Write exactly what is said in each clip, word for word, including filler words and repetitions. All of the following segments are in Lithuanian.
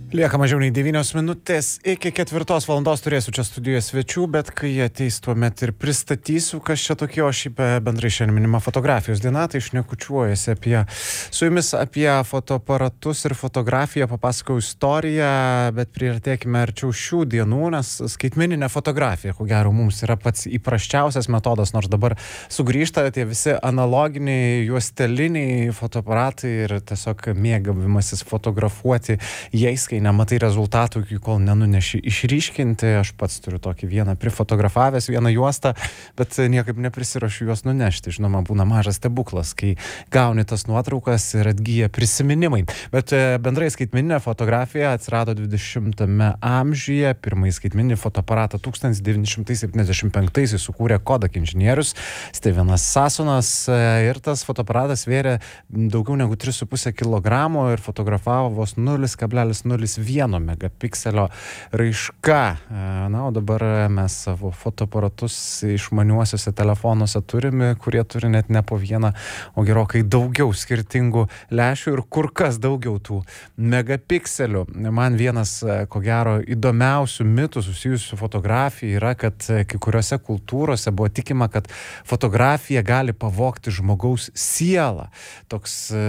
Lieka mažiau nei devynios minutės, iki ketvirtos valandos turėsiu čia studijoje svečių, bet kai jie ateis, tuomet ir pristatysiu, kas čia tokie, o šiaip bendrai šiandien minima fotografijos diena, tai šnekučiuojasi apie, su jumis apie fotoaparatus ir fotografiją, papasakau istoriją, bet priartėkime arčiau šių dienų, nes skaitmeninė fotografija, ko gero, mums yra pats įprasčiausias metodas, nors dabar sugrįžta tie visi analoginiai, juosteliniai fotoaparatai ir tiesiog mėgavimasis fotografuoti jais, kai nematai rezultatų, iki kol nenuneši išryškinti. Aš pats turiu tokį vieną prifotografavęs, vieną juostą, bet niekaip neprisirašiu juos nunešti. Žinoma, būna mažas stebuklas, kai gauni tas nuotraukas ir atgyja prisiminimai. Bet bendrai skaitmeninė fotografija atsirado dvidešimtame amžiuje. Pirmąjį skaitmeninį fotoaparatą tūkstantis devyni šimtai septyniasdešimt penktaisiais sukūrė Kodak inžinierius Stevenas Sassonas ir tas fotoaparatas svėrė daugiau negu tris su puse kilogramo ir fotografavo vos nulis kablelis nulis vieno megapikselio raiška. Na, o dabar mes savo fotoaparatus išmaniuosiuose telefonuose turime, kurie turi net ne po vieną, o gerokai daugiau skirtingų lęšių ir kur kas daugiau tų megapikselių. Man vienas, ko gero, įdomiausių mitų susijusių su fotografija yra, kad kai kuriuose kultūrose buvo tikima, kad fotografija gali pavogti žmogaus sielą. Toks e,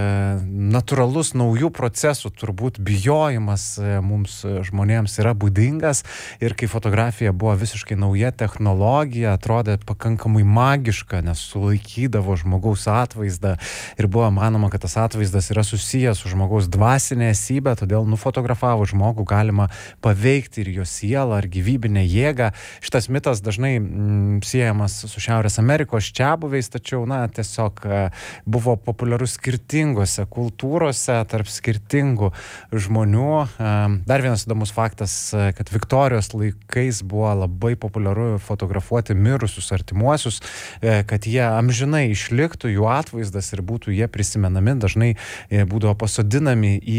natūralus naujų procesų turbūt bijojimas mums žmonėms yra būdingas ir kai fotografija buvo visiškai nauja technologija, atrodė pakankamai magiška, nes sulaikydavo žmogaus atvaizdą ir buvo manoma, kad tas atvaizdas yra susijęs su žmogaus dvasinė esybė, todėl nufotografavo žmogų galima paveikti ir jo sielą ar gyvybinę jėgą. Šitas mitas dažnai mm, siejamas su Šiaurės Amerikos čiabuviais, tačiau na, tiesiog buvo populiarus skirtingose kultūrose, tarp skirtingų žmonių. Dar vienas įdomus faktas, kad Viktorijos laikais buvo labai populiaru fotografuoti mirusius artimuosius, kad jie amžinai išliktų, jų atvaizdas ir būtų jie prisimenami, dažnai būdavo pasodinami į,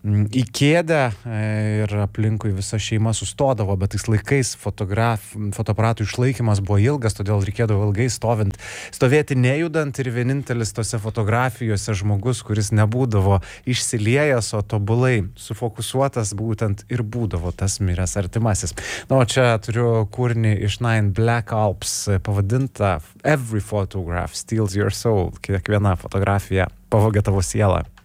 į kėdę ir aplinkui visa šeima sustodavo, bet tais laikais fotograf, fotoaparatų išlaikymas buvo ilgas, todėl reikėdavo ilgai stovint, stovėti nejudant ir vienintelis tose fotografijose žmogus, kuris nebūdavo išsiliejęs, o tobulai sufokusuotas būtent ir būdavo tas miręs artimasis. Na, o čia turiu kūrinį iš Nine Black Alps pavadintą Every Photograph Steals Your Soul. Kiekviena fotografija pavogia tavo sielą.